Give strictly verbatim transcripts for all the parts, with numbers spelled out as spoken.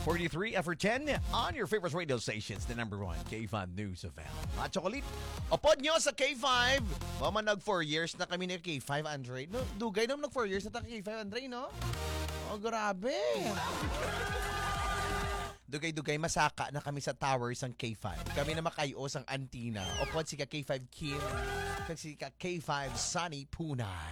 forty-three F ten on your favorite radio stations, the number one, K five News of L. At chocolate, upod nyo sa K five. Mama, nag four years na kami ni K five, Andre. No, dugay naman nag four years na ta K five, Andre, no? Oh, grabe. Dugay-dugay, masaka na kami sa towers ng K five. Kami na makayos ang antina. Upod si ka K five Kim, kag si ka K five Sunny Punay.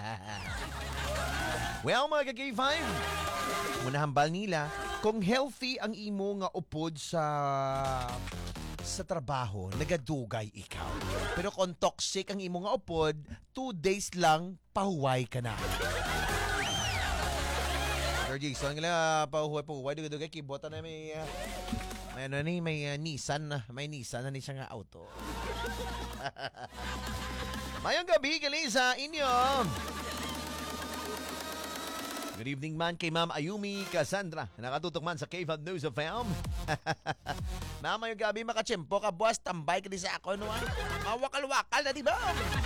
Well, mga ka K five, munahambal nila kung healthy ang imo nga upod sa sa trabaho, nagadugay ikaw. Pero kung toxic ang imo nga upod, two days lang, pahuway ka na. Sir Jason, nga pahuway-pahuway, dugay-dugay, kibota na may, uh, may, ano, ni, may uh, Nissan, may Nissan na ni siya nga auto. Mayong gabi, gali sa inyo. Good evening man kay Ma'am Ayumi Cassandra. Nakatutok man sa K five News of Film. Ma'am, mayong gabi makachempo ka, buwas, tambay ka di sa ako, no? Mawakal-wakal na, di ba?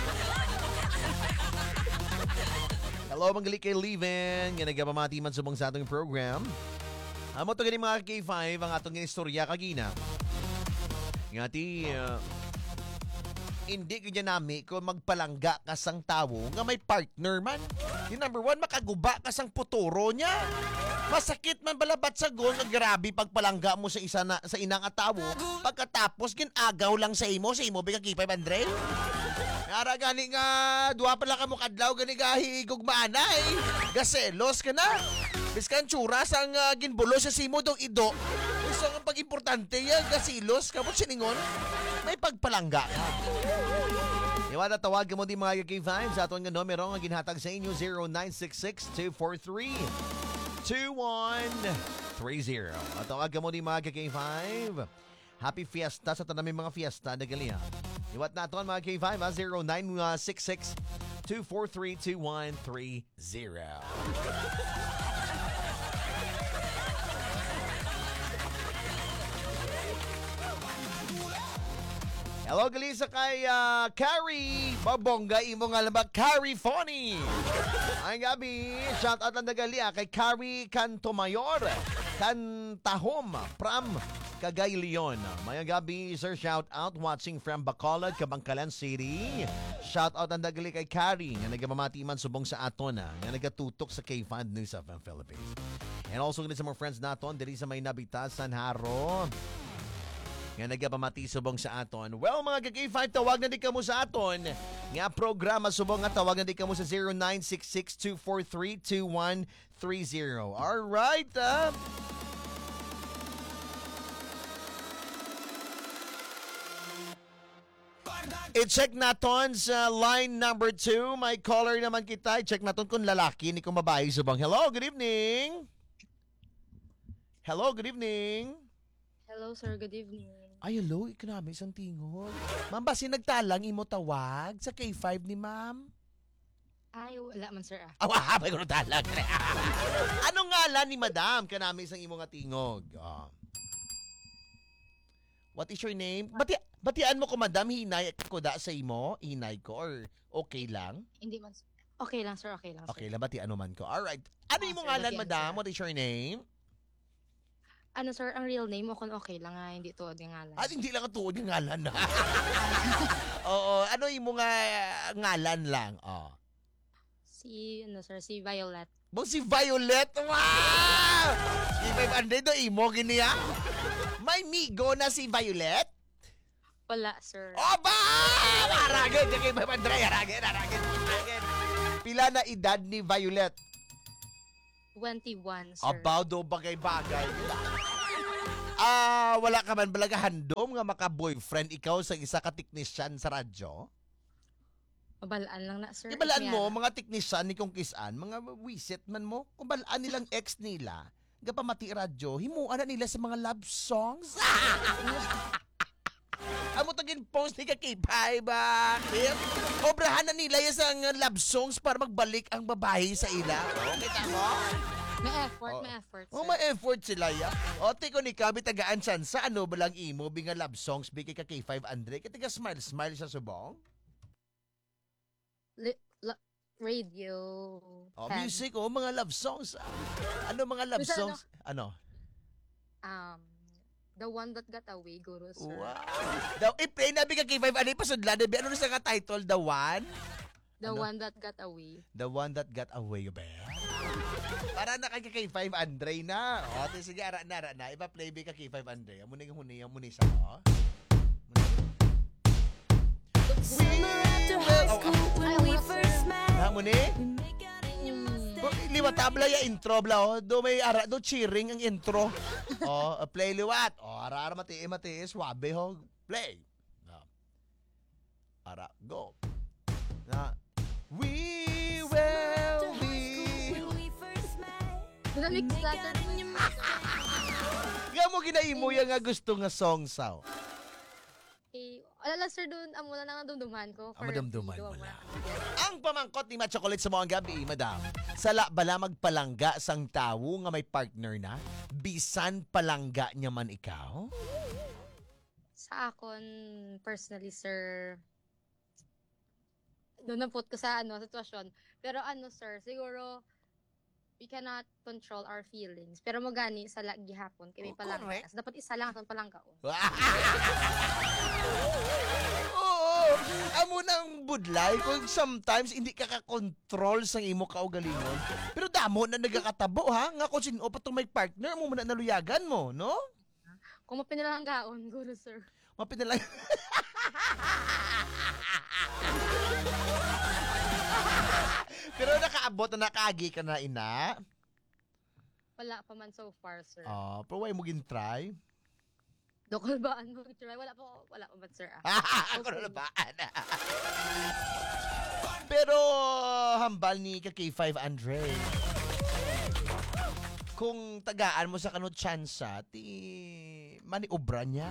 Hello, manggali kay Leven. Nga nagpamati man subong sa atong program. Amo to gani mga K five ang atong istorya kagina. Nga ti, uh, hindi ko niya nami kung magpalangga ka sang tawo nga may partner man. Yung number one, makaguba ka sang puturo niya. Masakit man balabat sa gon, nga grabe pagpalangga mo sa isa na, sa inang atawo. Pagkatapos, ginagaw lang sa imo, sa imo, bigang K five, Andre. Ara gani nga, duwa pala ka mo kadlaw, gani nga higog maanay. Gaselos ka na. Biskan tsuras ang uh, ginbulo sa simo dong ido. Gusto nga pag-importante yan, gasilos ka mo siningon. May pagpalangga ka. Iwala tawag mo di mga K five sa aton nga numero nga ginhatag sa inyo zero nine six six two four three two one three zero. At tawag mo di mga K five. Happy Fiesta sa tanaming mga fiesta na gali ha. Iwat na ito mga K five ha, zero nine six six two four three two one three zero. Hello, galisa kay uh, Carrie Babongga, imo nga lang ba? Carrie Fonny. Ay gabi, shout out lang nagali ah, kay Carrie Cantomayor, Cantahom, from Cagay Leon. Mayang gabi, sir, shout out watching from Bacolod, Kabangkalan City. Shout out ang nagali kay Carrie, nga nagamamati man subong sa aton, ah, nga nagatutok sa K five News of the Philippines. And also sa mga friends naton, diri sa may Nabitas, San Haro, nga nagapamati subong sa aton. Well, mga K five, tawag na di ka mo sa aton. Nga programa subong nga tawag na di ka mo sa zero nine six six two four three two one three zero. Alright, ah. I-check naton sa line number two. May caller naman kita. I-check naton kung lalaki ni kung babae subong. Hello, good evening. Hello, good evening. Hello, sir. Good evening. Ay, hello. Ikanami isang tingog. Ma'am, basi nagtalang imo tawag sa K five ni ma'am? Ay, wala man, sir. Ah. Awa, may kuno talag. Anong ngalan ni madam? Kanami isang imo nga tingog. Oh. What is your name? Bati batian mo ko, madam. Hinay ko da sa imo? Hinay ko? Or okay lang? Hindi man, sir. Okay lang, sir. Okay lang, sir. Okay lang, batian mo man ko. Alright. Ano Oh, imo sir, ngalan, batian, madam? sir. What is your name? Ano, sir, ang real name mo kung okay lang nga, hindi tuwad ng ngalan. At hindi lang ang tuod ng ngalan. Oo. Ano imo nga uh, ngalan lang? Oh. Si, ano, sir, si Violet. Bo si Violet. Wow! Si Violet do imo giniya. May migo na si Violet. Wala, sir. Oba! Aragin kay Pandray, aragin, aragin, aragin. Pila na edad ni Violet? twenty-one, sir. About do bagay-bagay. Ah, uh, wala ka man balaga handom nga maka-boyfriend ikaw sa isa ka technician sa radyo? Mabalaan lang na, sir. Ibalaan mo, Mayara. mga technician ni kung kisan, mga wisit man mo, kung balaan nilang ex nila, gapamati radyo, himuan na nila sa mga love songs. Amo tagin post ni ka K five, bakit? Obrahan na nila yung sa love songs para magbalik ang babae sa ila. Okay, tamo? May effort, Oh. may effort, sir. Oh, may effort sila ya. O, tiko ni Kabi, tagaan siyan sa ano ba lang imo, binga love songs, bigay ka K five, Andre, katiga smile-smile sa subong. Li- la- radio. Oh, fan. music, oh, mga love songs. Ano mga love Sir, songs? Ano? Um, the one that got away, guro, sir. Wow. Daw, i-play na bi ka K five. Ano yung pasudlan? Ano na sa ka title? The One? The Ano? one that got away. The One That Got Away ba? Para na kay K five Andre na. O, ito sige, ara na, ara na. Ipa-play bi ka K five Andre. Muna yung huni, yung muni sa o. Summer after high school when we first met. Ha, muni? We make out in your Mustang. Liwat tabla ya intro bla o. Do may ara do cheering ang intro. O, uh, play liwat. O, ara ara mati mati swabe ho. Play. No. Ara go. Na we will be. When we first met. Doon We mix make latter. out in your Mustang. Nga mo ginaimo yang nga gusto nga song saw. Eh, alala, sir, doon, amo na lang ang dumduman ko. Ang madumduman video, mo amo lang. na. Ang pamangkot ni Matt Chocolate sa mga gabi, madam. Sala bala magpalangga sang tawo nga may partner na? Bisan palangga niya man ikaw? Sa akon, personally, sir, doon na put ko sa ano, sitwasyon. Pero ano, sir, siguro, we cannot control our feelings. Pero magani sa lagi hapon, kaya may Oh, palangga. correct. So, dapat isa lang atong palanggaon. Oo, amo nang budlay kung sometimes hindi ka ka-control sa imo kaugalingon. Pero damo na nagakatabo ha, nga kung sino pa itong may partner mo muna naluyagan mo, no? Kung mapinalanggaon, guro, sir. Mapinalang... Pero nakaabot na nakaagi ka na ina. Wala pa man so far, sir. Oh, pero why mo gin try? Dokol ba? Ano? Wala pa, wala pa man, sir. Ah. Ako na ba? Pero hambal ni ka K five Andre. Kung tagaan mo sa kano tsansa, ti maniobra niya.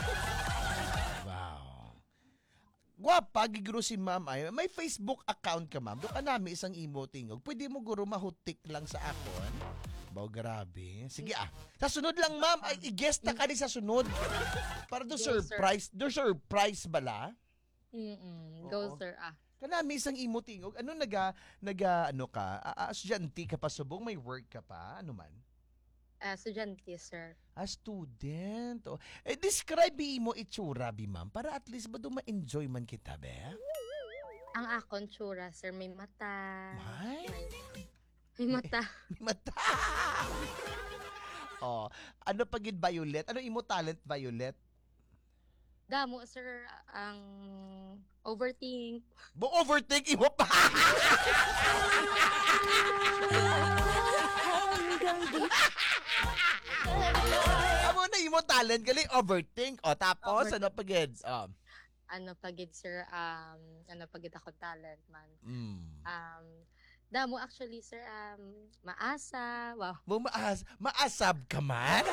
Wow. Gwapa, giguro si ma'am ay. May Facebook account ka, ma'am. Doon ka namin isang imo tingog. Pwede mo guro mahutik lang sa akon. Baw, grabe. Sige ah. Sa sunod lang, ma'am. Ay, i-guest na ka di sa sunod. Para do Go, sir. surprise. Do surprise bala. Mm-mm. Go, Oo. sir. Ah. Kanami isang imo tingog. Ano naga, naga, ano ka? A- Asyante ka pa subong? May work ka pa? Ano man? Uh, estudyante, sir. A student. Oh. Eh, describe mo itsura, bi ma'am. Para at least ba doon ma-enjoy man kita, be? Ang akon tsura, sir, may mata. May? May, may mata. May mata. Oh, ano pagid Violet? Ano imo talent, Violet? Damo, sir, ang overthink. Bo overtake imo pa. Amo na imo talent gali overthink. O tapos Overthink. ano pagid? Oh. Ano pagid, sir, um, ano pagid ako talent, man. Mm. Um, damo, actually, sir, um, maasa. Wow. Mo maas, maasab ka man?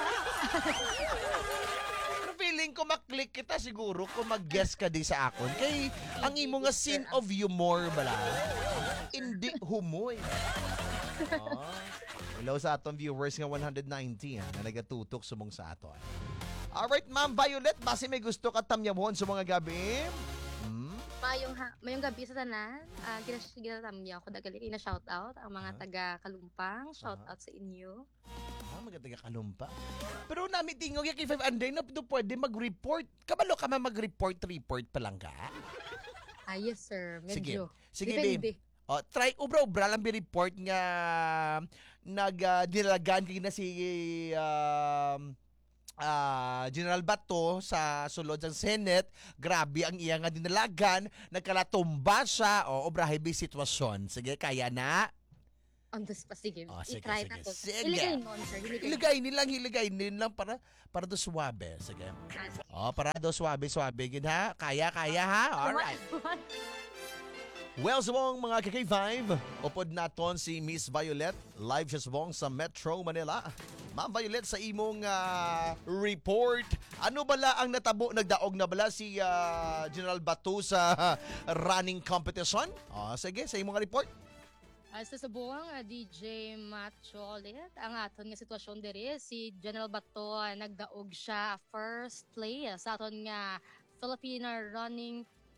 Pero feeling ko maklik kita siguro kung mag-guess ka di sa akon. Kay ang imo nga scene of humor bala. Hindi humoy. Oh. Hello sa atong viewers nga one hundred ninety ha, na nagatutok sumong sa aton. Alright, Ma'am Violet, base may gusto ka tamyamon sa mga gabi? Hmm? Mayong, ha, mayong gabi sa tanan. Uh, Ginatamya ko dagali na shout out ang mga Ah. taga Kalumpang. Shout Ah. out sa inyo. Ah, maganda ka kalumpa. Pero namin tingog yung kay five Anday na do pwede mag-report. Kabalo ka man mag-report, report pa lang ka? Ah, yes, sir. Medyo. Sige, Depende. babe. O, try, ubra-ubra lang bi-report nga nag, uh, dinalagan kayo na si um, ah, General Bato sa sulod ng Senate. Grabe ang iya nga dinalagan. Nagkalatumba siya. O, obrahe bi sitwasyon. Sige, kaya na. On the spot. Sige. Oh, sige, I-try sige, na to. sige. Iligay mo, sir. Iligay. Ilagay nilang, ilagay nilang para para do suabe. Sige. Oh, para do suabe, suabe. Gid ha? Kaya, kaya ha? Alright. Well, subong mga K K five, upod naton si Miss Violet, live siya subong sa Metro Manila. Ma'am Violet, sa imong ah, report, ano bala ang natabo, nagdaog na bala si ah, General Batu sa running competition? Oh, sige, sa imong report. As sa subuang uh, D J Macholet, ang aton nga sitwasyon diri si General Bato uh, nagdaog siya first place sa aton nga Filipino running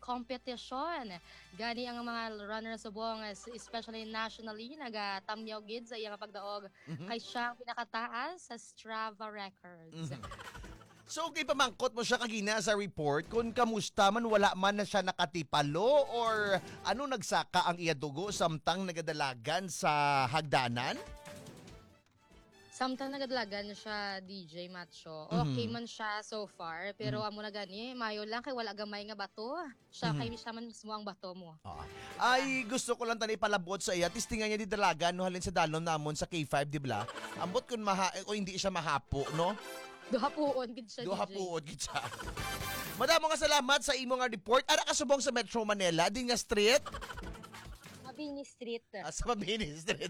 competition. Gani ang mga runners subong, es- especially nationally, nagatamyaw gid sa iyang pagdaog kay siya ang pinakataas sa Strava Records. So, kay pamangkot mo siya kagina sa report kung kamusta man, wala man na siya nakatipalo or ano nagsaka ang iya dugo samtang nagadalagan sa hagdanan? Samtang nagadlagan siya D J Macho. Okay man siya so far, pero amo na gani, mayo lang kay wala gamay nga bato. Siya kay siya man mismo ang bato mo. Oo. Ay, gusto ko lang tani palabot sa iya. Tistingan niya di dalagan no halin sa dalon namon sa K five, di ba? Ambot kun maha o hindi siya mahapo, no? Duha puon gid siya Duha D J. puod kita. Madamo nga salamat sa imo nga report. Ara kasubong sa Metro Manila, di nga street. Mabini Street. Ah, sa Mabini Street.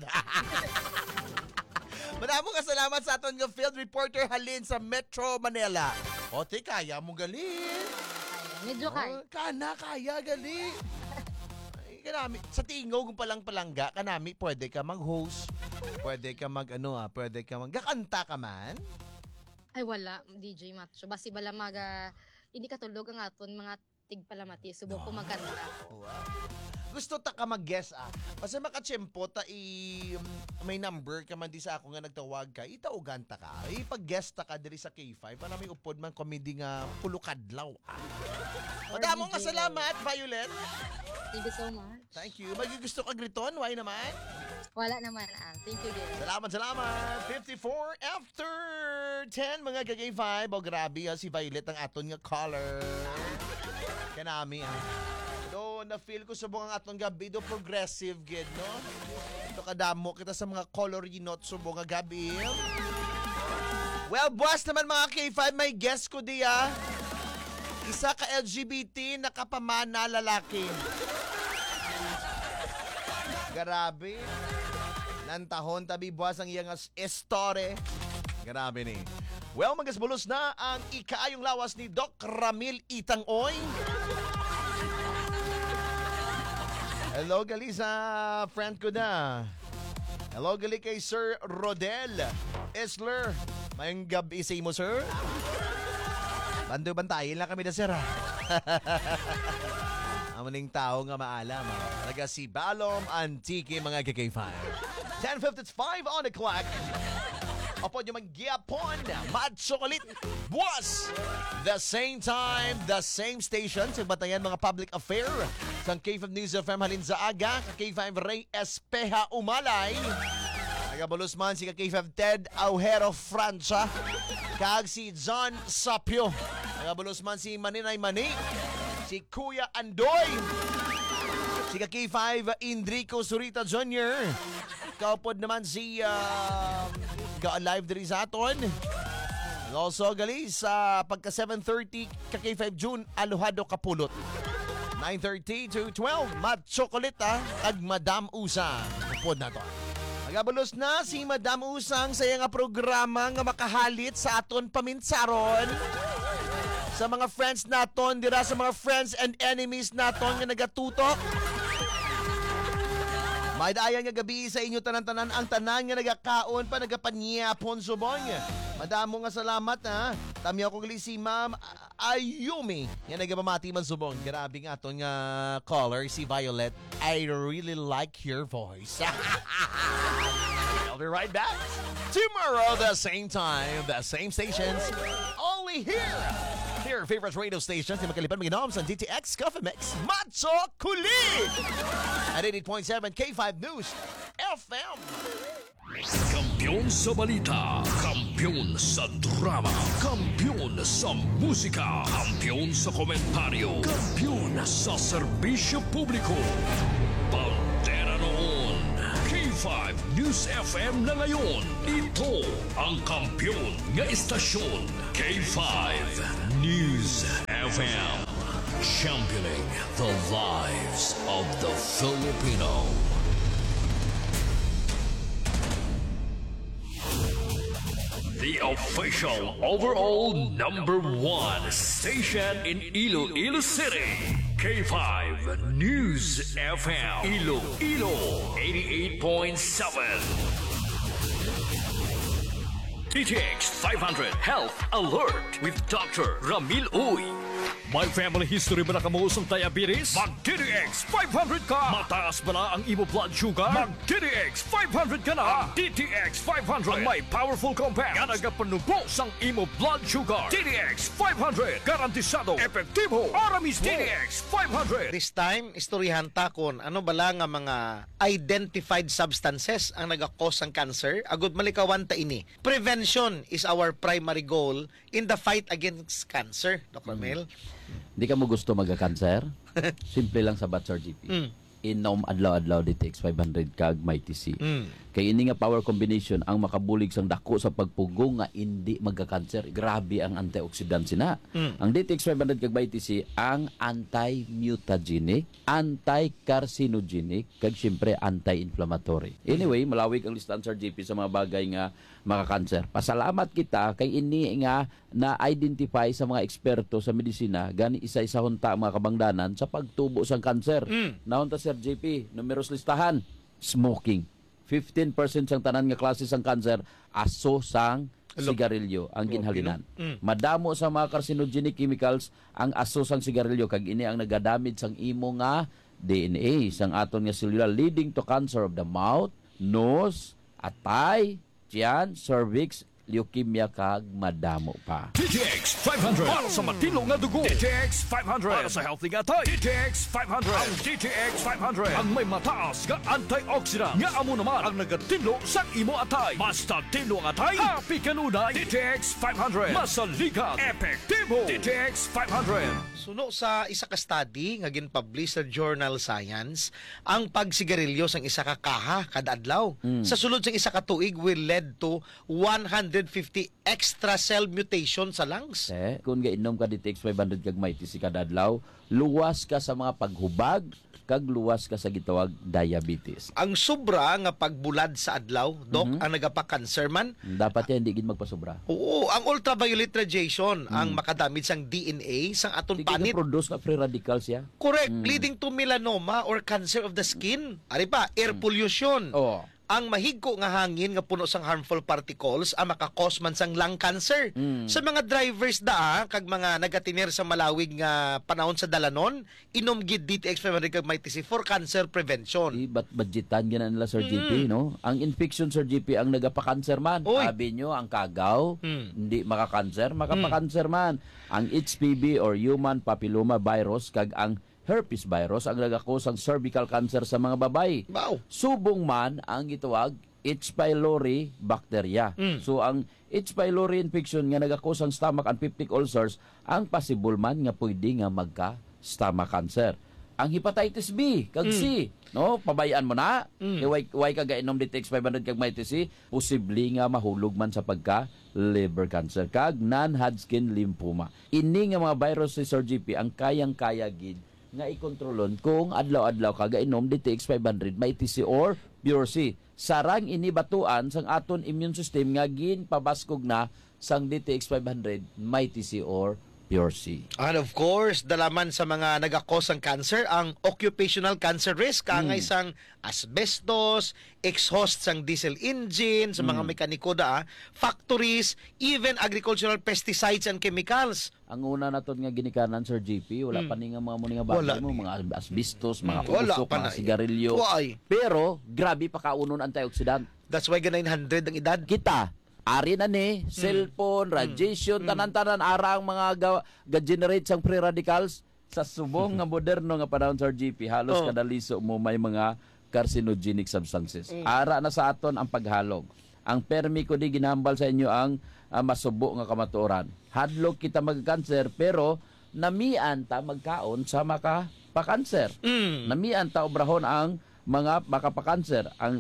Madamo nga salamat sa aton nga field reporter halin sa Metro Manila. O, te, kaya mo gali. Medyo kay. Oh, kana, kaya gali. Ay, kanami. Sa tingo kung palang palangga, kanami, pwede ka mag-host. Pwede ka mag, ano ah, pwede ka mag, gakanta ka man. Ay wala D J Macho. Basi bala maga hindi katulog ang aton mga tigpalamati. Subok ko magkanta. Wow. Gusto ta ka mag-guess ah. Kasi makachempo ta i may number ka man di sa ako nga nagtawag ka. Itaugan ta ka. Ipag-guess ta ka diri sa K five para may upod man comedy nga pulukadlaw. Ah. Madamo nga D J salamat, Violet. Thank you so much. Thank you. Magigusto ka griton, why naman? Wala naman ah. Thank you din. Salamat, salamat. fifty-four after ten mga ka-K five. O grabe ah, si Violet ang aton nga caller. Kanami ah. Do na-feel ko subong ang aton gabi do progressive gid, no? Do kadamo kita sa mga colorinot subong nga gabi. Well, boss naman mga K five, may guest ko di ah. Isa ka L G B T na kapamana lalaki. Grabe. Nantahon tabi buwas ang iyang as- estore. Grabe ni. Well, magasbulos na ang ikaayong lawas ni Doc Ramil Itangoy. Hello, gali sa friend ko na. Hello, gali kay Sir Rodel Esler. Mayang gabi sa imo, sir. Bando-bantayin lang kami na, sir. Amaning tao nga maalam. Talaga si Balom Antique mga K K five. ten fifty-five on the clock. Opo nyo magyapon. Macho kulit. Buwas. The same time, the same station. Sa batayan mga public affair. Sa K five News F M halin sa aga. K five Ray Espeja Umalay. Nagabulos man si K five Ted Aujero Francia. Kag si John Sapio. Nagabulos man si Maninay Mani. Si Kuya Andoy. Si K five Indrico Surita Junior Kaupod naman si uh, ka-alive diri sa aton. And also gali sa pagka seven thirty ka K five June Aluhado Kapulot. nine thirty to twelve Mad Chocolate ah, ag Madam Usang. Upod na to. Magabulos na si Madam Usang sa nga programa nga makahalit sa aton paminsaron. Sa mga friends naton, dira sa mga friends and enemies naton nga nagatutok. May dayan nga gabi sa inyo tanan-tanan ang tanan nga nagakaon pa nagapanyapon subong. Madamo nga salamat ha. Tamiyo ko gali si Ma'am Ayumi nga nagapamati man subong. Grabe nga aton nga caller si Violet. I really like your voice. I'll be right back. Tomorrow, the same time, the same stations. Only here. Here, favorite radio stations. Di magkalipan maginom sa D T X Coffee Mix. Macho Kulig! At eighty point seven K five News F M. Kampiyon sa balita, kampiyon sa drama, kampiyon sa musika, kampiyon sa komentaryo, kampiyon sa serbisyo publiko. Pantera noon, K five News F M na ngayon. Ito ang kampiyon nga istasyon, K five News F M. Championing the lives of the Filipino. The official overall number one station in Iloilo City. K five News F M. Iloilo eighty-eight point seven. D T X five hundred Health Alert with Doctor Ramil Uy. May family history ba na kamuusong diabetes? Mag-D D X five hundred ka! Mataas ba na ang imo blood sugar? Mag-D D X five hundred ka na! Ang D T X five hundred ang may powerful compound nga nagapanubos ang imo blood sugar. D D X five hundred garantisado, epektibo, para mismo. D D X five hundred. This time, istoryahan ta kon ano bala nga mga identified substances ang nagakos ng cancer. Agud malikawan ta ini. Prevention is our primary goal in the fight against cancer, Doctor Mel. Di ka mo gusto magka-cancer? Simple lang sa Batsar G P. Mm. Inom adlaw-adlaw D T X five hundred kag may T C. Mm. Kay ini nga power combination ang makabulig sang dako sa pagpugong nga hindi magka-cancer. Grabe ang antioxidant sina. Mm. Ang D T X five hundred kag may T C ang anti-mutagenic, anti-carcinogenic kag syempre anti-inflammatory. Anyway, malawig ang listahan Sir G P sa mga bagay nga maka-cancer. Pasalamat kita kay ini nga na-identify sa mga eksperto sa medisina gani isa-isa hunta mga kabangdanan sa pagtubo sang cancer. Mm. Naunta Sir J P, numeros listahan, smoking. fifteen percent sang tanan nga klase sang cancer aso sang sigarilyo ang ginhalinan. Mm. Madamo sa mga carcinogenic chemicals ang aso sang sigarilyo kag ini ang nagadamage sang imo nga D N A sang aton nga selula leading to cancer of the mouth, nose, atay, tiyan, cervix, leukemia kag madamo pa. D T X five hundred para sa matino nga dugo. D T X five hundred para sa healthy nga tay. D T X five hundred. Ang D T X five hundred ang may mataas nga antioxidant nga amo naman ang nagatino sa imo atay. Basta tino ang atay, happy kanunay. D T X five hundred masaligan, epektibo. D T X five hundred. Suno sa isa ka study nga gin-publish sa journal Science, ang pagsigarilyo sang isa ka kaha kada adlaw sa sulod sang isa ka tuig will lead to one hundred fifty extra cell mutation sa lungs. Eh, kung gainom ka D T X five hundred kag may T C kada adlaw, luwas ka sa mga paghubag kag luwas ka sa gitawag diabetes. Ang sobra nga pagbulad sa adlaw, Dok, ang nagapa-cancer man. Dapat yan hindi gid magpasobra. Oo, ang ultraviolet radiation ang makadamage sang D N A sang aton Hindi panit. ka produce na free radicals ya. Correct, leading to melanoma or cancer of the skin. Ari pa, air pollution. Oh. Ang mahigko nga hangin nga puno sang harmful particles ang makakos man sang lung cancer. Sa mga drivers daa kag mga nagatiner sa malawig nga panahon sa dalanon, inom gid D T X five hundred kag may T C for cancer prevention. Di bat budgetan gina nila Sir G P, no? Ang infection Sir G P ang nagapa-cancer man. Oy. Sabi nyo, ang kagaw, Mm. hindi maka-cancer, makapa-cancer man. Ang H P V or human papilloma virus kag ang herpes virus ang nagakos ang cervical cancer sa mga babae. Wow. Subong man ang gitawag H. pylori bacteria. Mm. So ang H. pylori infection nga nagakos ang stomach and peptic ulcers ang possible man nga pwede nga magka stomach cancer. Ang hepatitis B kag C, no, pabayaan mo na. Mm. Way way ka gainom D T X five hundred kag may T C, posible nga mahulog man sa pagka liver cancer kag non-Hodgkin lymphoma. Ini nga mga virus si Sir G P ang kayang-kaya gid nga ikontrolon kung adlaw-adlaw ka gainom D T X five hundred may T C or Pure C. Sarang ini batuan sang aton immune system nga ginpabaskog na sang D T X five hundred may T C or Pure C. And of course, dalaman sa mga nagakos ng cancer, ang occupational cancer risk, angay sang asbestos, exhaust sang diesel engine, sa mga mekaniko da, factories, even agricultural pesticides and chemicals. Ang una naton nga ginikanan Sir G P, wala pa ni nga mga muni nga Wala bagay mo, ni. mga asbestos, mga Wala usok, pa mga na. sigarilyo. Why? Pero grabe pa kaunon antioxidant. That's why ganay nine hundred ang edad. Kita ari na ni cellphone, radiation, tanan-tanan ara ang mga ga- ga-generate sang free radicals sa subong nga moderno nga panahon Sir G P. Halos Oh. kada liso mo may mga carcinogenic substances. Ara na sa aton ang paghalog. Ang permi ko di ginambal sa inyo ang uh, masubo nga kamatuoran. Hadlok kita magkanser pero namian ta magkaon sa maka pa-cancer. Mm. Namian ta obrahon ang mga makapakanser. Ang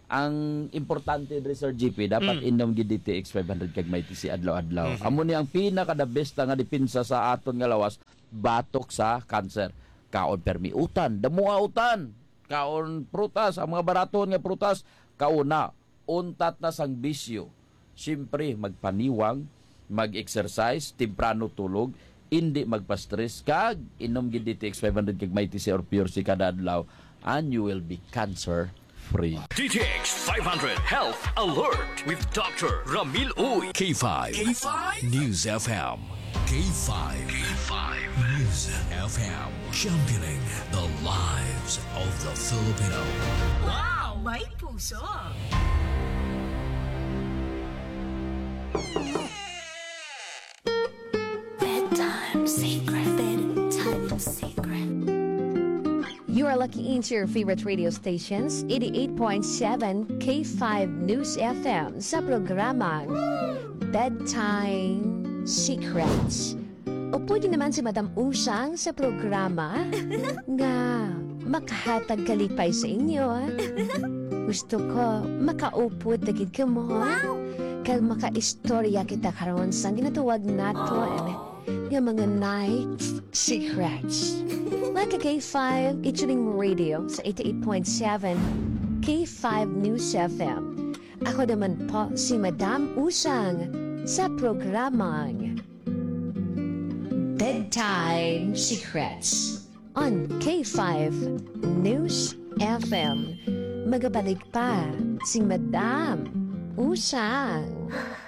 ang importante diri Sir G P dapat Mm. inom gid D T X five hundred kag may T C adlaw-adlaw. Amo ni ang pinaka the best nga depensa sa aton nga lawas batok sa cancer. Kaon permiutan, damuautan, kaon prutas, ang mga baraton nga prutas, kauna untat na sang bisyo. Siyempre magpaniwang, mag-exercise, temprano tulog, hindi magpa-stress kag inom gid D T X five hundred kag may T C or Pure C kada adlaw and you will be cancer free. D T X five hundred Health Alert with Doctor Ramil Uy. K five. K five. News F M. K five. K five. News F M. Championing the lives of the Filipino. Wow, may puso. Bedtime secret. Bedtime secret. You are lucky into your favorite radio stations, eighty-eight point seven K five News F M sa programang Bedtime Secrets. O pwede naman si Madam Usang sa programa nga makahatag kalipay sa inyo. Gusto ko makaupod dagid ka mo. Kag makaistorya kita karon sa ginatuwag naton nga mga night secrets. Like a K five featuring radio sa eighty-eight point seven K five News F M. Ako naman po si Madam Usang sa programang Bedtime Secrets on K five News F M. Magabalik pa si Madam Usang.